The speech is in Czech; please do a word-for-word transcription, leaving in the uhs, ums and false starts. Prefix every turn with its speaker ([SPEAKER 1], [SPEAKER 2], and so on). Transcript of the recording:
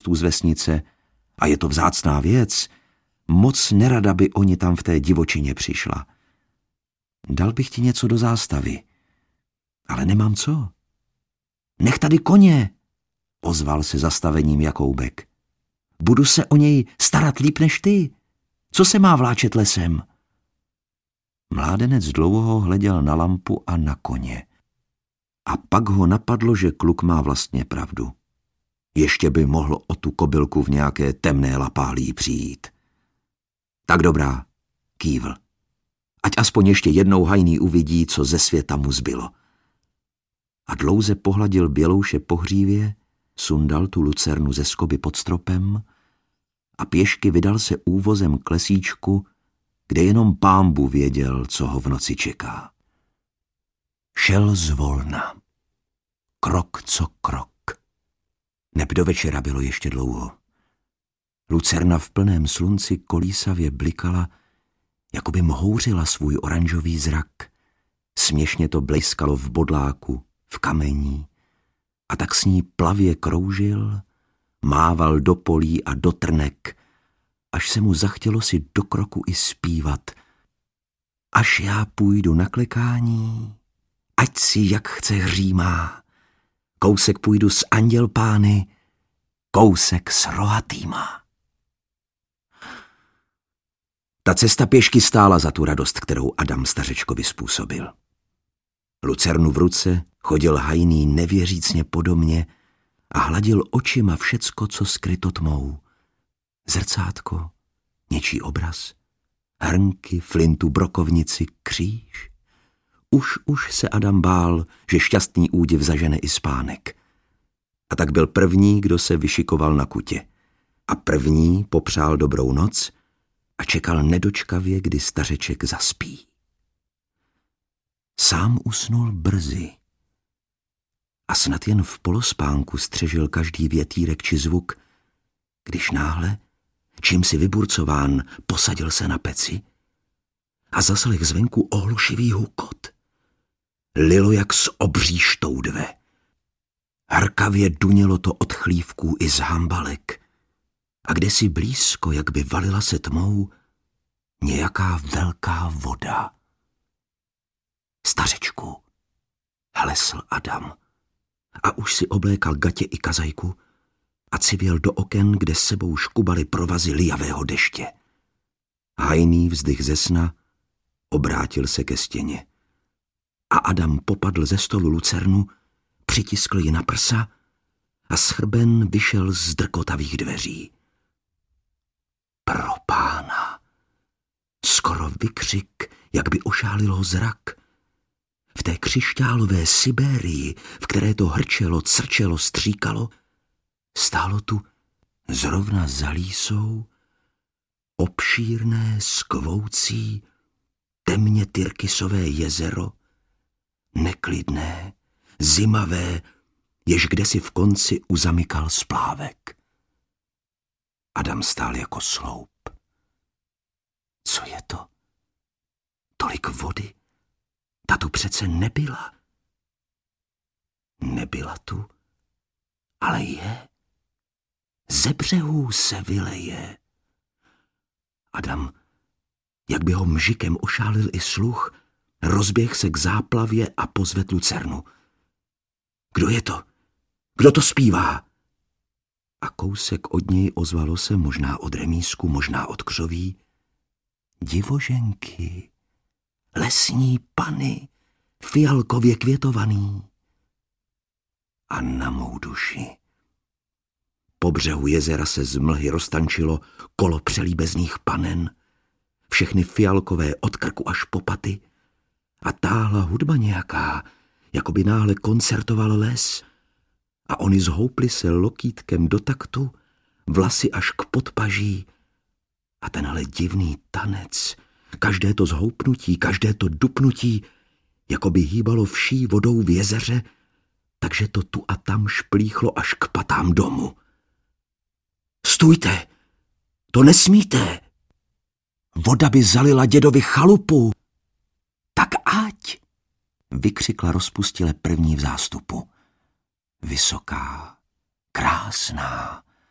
[SPEAKER 1] starostů z vesnice, a je to vzácná věc, moc nerada by oni tam v té divočině přišla. Dal bych ti něco do zástavy, ale nemám co. Nech tady koně, ozval se zastavením Jakoubek. Budu se o něj starat líp než ty. Co se má vláčet lesem? Mládenec dlouho hleděl na lampu a na koně. A pak ho napadlo, že kluk má vlastně pravdu. Ještě by mohl o tu kobylku v nějaké temné lapálí přijít. Tak dobrá, kývl. Ať aspoň ještě jednou hajný uvidí, co ze světa mu zbylo. A dlouze pohladil Bělouše po hřívě, sundal tu lucernu ze skoby pod stropem a pěšky vydal se úvozem k lesíčku, kde jenom Pánbůh věděl, co ho v noci čeká. Šel zvolna, krok co krok. Neb do večera bylo ještě dlouho. Lucerna v plném slunci kolísavě blikala, jako by mhouřila svůj oranžový zrak. Směšně to bleskalo v bodláku, v kamení, a tak s ní plavě kroužil, mával do polí a do trnek, až se mu zachtělo si do kroku i zpívat. Až já půjdu na klekání, ať si jak chce hřímá, kousek půjdu s andělpány, kousek s rohatýma. Ta cesta pěšky stála za tu radost, kterou Adam stařečkovi způsobil. Lucernu v ruce chodil hajný nevěřícně po domě a hladil očima všecko, co skryto tmou. Zrcátko, něčí obraz, hrnky, flintu, brokovnici, kříž. Už, už se Adam bál, že šťastný údiv zažene i spánek. A tak byl první, kdo se vyšikoval na kutě. A první popřál dobrou noc a čekal nedočkavě, kdy stařeček zaspí. Sám usnul brzy a snad jen v polospánku střežil každý větýrek či zvuk, když náhle, čím si vyburcován, posadil se na peci a zaslech zvenku ohlušivý hukot. Lilo jak z obří štoudve. Hrkavě dunělo to od chlívků i z hambalek a kdesi blízko, jak by valila se tmou, nějaká velká voda. Stařečku, hlesl Adam a už si oblékal gatě i kazajku a civěl do oken, kde s sebou škubaly provazy lijavého deště. Hajný vzdych ze sna obrátil se ke stěně a Adam popadl ze stolu lucernu, přitiskl ji na prsa a schrben vyšel z drkotavých dveří. Pro pána! Skoro vykřik, jak by ošálil ho zrak. V té křišťálové Sibérii, v které to hrčelo, crčelo, stříkalo, stálo tu zrovna za lísou obšírné, skvoucí, temně tyrkysové jezero, neklidné, zimavé, jež kdesi v konci uzamykal splávek. Adam stál jako sloup. Co je to? Tolik vody? Ta tu přece nebyla. Nebyla tu, ale je. Ze břehů se vyleje. Adam, jak by ho mžikem ošálil i sluch, rozběh se k záplavě a pozvedl lucernu. Kdo je to? Kdo to zpívá? A kousek od něj ozvalo se, možná od remísku, možná od křoví, divoženky, lesní pany, fialkově květovaný. A na mou duši. Po břehu jezera se z mlhy roztančilo kolo přelíbezných panen, všechny fialkové od krku až po paty, a táhla hudba nějaká, jako by náhle koncertoval les, a oni zhoupli se lokýtkem do taktu, vlasy až k podpaží, a tenhle divný tanec, každé to zhoupnutí, každé to dupnutí, jako by hýbalo vší vodou v jezeře, takže to tu a tam šplíchlo až k patám domu. Stůjte! To nesmíte! Voda by zalila dědovi chalupu! Tak ať! Vykřikla rozpustile první v zástupu. Vysoká, krásná,